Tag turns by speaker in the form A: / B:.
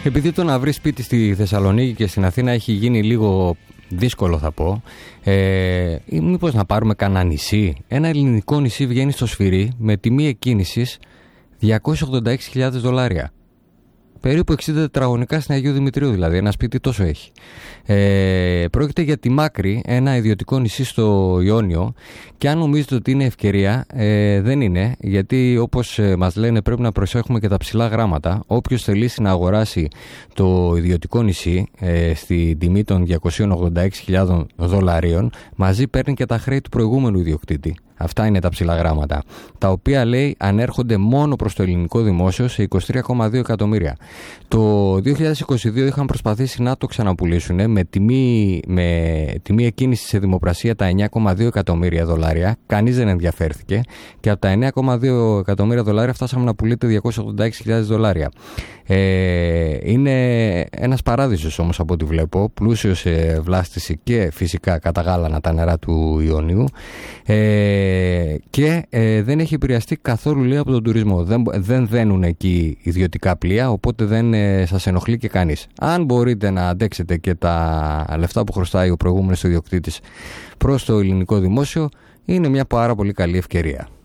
A: Επειδή το να βρει σπίτι στη Θεσσαλονίκη και στην Αθήνα έχει γίνει λίγο δύσκολο, θα πω, ή μήπως να πάρουμε κανένα νησί? Ένα ελληνικό νησί βγαίνει στο Σφυρί με τιμή εκκίνησης $286,000. Περίπου 60 τετραγωνικά στην Αγίου Δημητρίου, δηλαδή. Ένα σπίτι τόσο έχει. Πρόκειται για τη Μάκρη, ένα ιδιωτικό νησί στο Ιόνιο. Και αν νομίζετε ότι είναι ευκαιρία, δεν είναι. Γιατί όπως μας λένε, πρέπει να προσέχουμε και τα ψηλά γράμματα. Όποιος θελήσει να αγοράσει το ιδιωτικό νησί στη τιμή των $286,000, μαζί παίρνει και τα χρέη του προηγούμενου ιδιοκτήτη. Αυτά είναι τα ψηλά γράμματα, τα οποία, λέει, ανέρχονται μόνο προς το ελληνικό δημόσιο σε 23,2 εκατομμύρια. Το 2022 είχαν προσπαθήσει να το ξαναπουλήσουν με τιμή εκκίνηση σε δημοπρασία τα $9,2 εκατομμύρια. Κανείς δεν ενδιαφέρθηκε και από τα $9,2 εκατομμύρια φτάσαμε να πουλείται $286,000. Είναι ένας παράδεισος όμως, από ό,τι βλέπω, πλούσιος σε βλάστηση και φυσικά κατά γάλανα τα νερά του Ιωνίου, και δεν έχει επηρεαστεί καθόλου, λέει, από τον τουρισμό. Δεν δένουν εκεί ιδιωτικά πλοία, οπότε δεν σας ενοχλεί και κανείς. Αν μπορείτε να αντέξετε και τα λεφτά που χρωστάει ο προηγούμενος ιδιοκτήτης προς το ελληνικό δημόσιο, είναι μια πάρα πολύ καλή ευκαιρία.